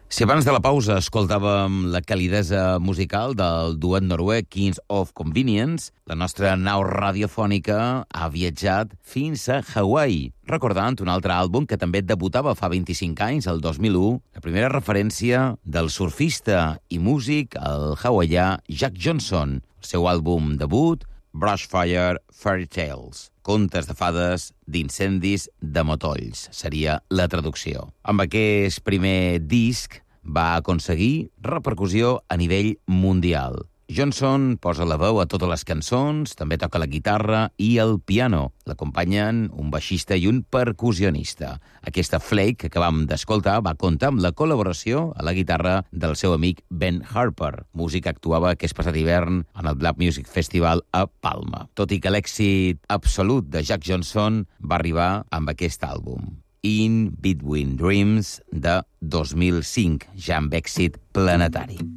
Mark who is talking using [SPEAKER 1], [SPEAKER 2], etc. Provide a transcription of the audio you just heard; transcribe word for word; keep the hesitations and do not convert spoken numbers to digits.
[SPEAKER 1] Si abans de la pausa escoltàvem la calidesa musical del duet noruec Kings of Convenience, la nostra nau radiofònica ha viatjat fins a Hawaii, recordant un altre àlbum que també debutava fa vint-i-cinc anys, el dos mil u, la primera referència del surfista i músic, el hawaià Jack Johnson, el seu àlbum debut, Brushfire Fairy Tales, contes de fades d'incendis de motolls, seria la traducció. Amb aquest primer disc va aconseguir repercussió a nivell mundial. Johnson posa la veu a totes les cançons, també toca la guitarra i el piano. L'acompanyen un baixista i un percussionista. Aquesta Flake que acabam d'escoltar va comptar amb la col·laboració a la guitarra del seu amic Ben Harper, músic que actuava aquest passat hivern en el Black Music Festival a Palma. Tot i que l'èxit absolut de Jack Johnson va arribar amb aquest àlbum, In Between Dreams, de dos mil cinc, ja amb èxit planetari.